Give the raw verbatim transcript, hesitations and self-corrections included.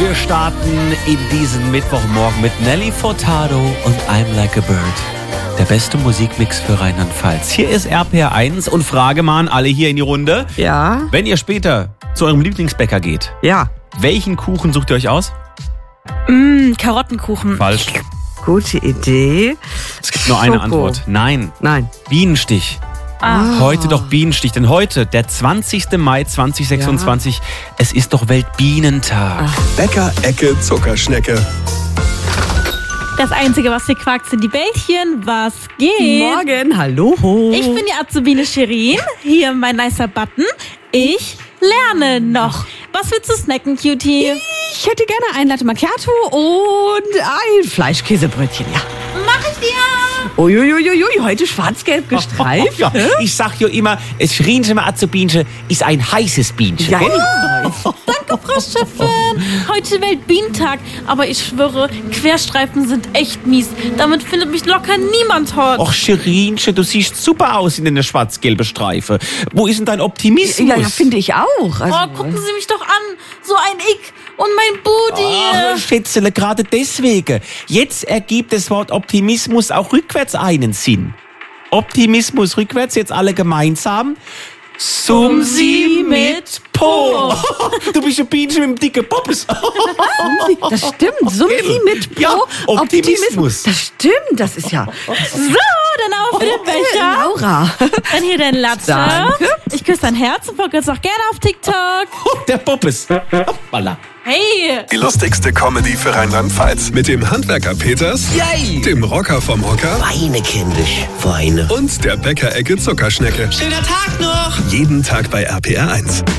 Wir starten in diesen Mittwochmorgen mit Nelly Furtado und I'm Like a Bird. Der beste Musikmix für Rheinland-Pfalz. Hier ist R P R eins und Frage mal an alle hier in die Runde. Ja. Wenn ihr später zu eurem Lieblingsbäcker geht, Ja. welchen Kuchen sucht ihr euch aus? Mm, Karottenkuchen. Falsch. Gute Idee. Es gibt nur eine Schoko. Antwort. Nein. Nein. Bienenstich. Ah. Heute doch Bienenstich, denn heute, der zwanzigster Mai zweitausendsechsundzwanzig, ja. Es ist doch Weltbienentag. Bäcker Ecke Zuckerschnecke. Das Einzige, was hier quakt, sind die Bällchen. Was geht? Morgen, hallo. Ich bin die Azubine Shirin. Hier mein nicer Button. Ich lerne noch. Was willst du snacken, Cutie? Ich hätte gerne ein Latte Macchiato und ein Fleischkäsebrötchen, ja. Mach ich dir. Uiuiuiui, heute schwarz-gelb gestreift. Ja, ich sag ja immer, es Schrienchen Azubinchen ist ein heißes Bienchen. Ja, gell? Danke, Frau Chefin. Heute Weltbienentag. Aber ich schwöre, Querstreifen sind echt mies. Damit findet mich locker niemand hot. Och, Scherinchen, du siehst super aus in der schwarz-gelben Streife. Wo ist denn dein Optimismus? Ja, ja, finde ich auch. Also, Oh, gucken Sie mich doch an. So ein Ick und mein Booty. Ach, Schätzele, gerade deswegen. Jetzt ergibt das Wort Optimismus auch rückwärts einen Sinn. Optimismus rückwärts, jetzt alle gemeinsam. Sumsi mit Po. Du bist ein Bienchen mit dem dicken Poppes. das stimmt. Sumsi mit Po. Ja, Optimismus. Das stimmt, das ist ja... Das ist So, dann auf für den Becher. Laura. Dann hier dein Latte. Danke. Ich küsse dein Herz und folge jetzt auch gerne auf TikTok. Der Poppes. Hoppala. Hey. Die lustigste Comedy für Rheinland-Pfalz. Mit dem Handwerker Peters, Yay. dem Rocker vom Hocker Weine, kindisch, Weine. und der Bäcker Ecke Zuckerschnecke. Schöner Tag noch. Jeden Tag bei R P R eins.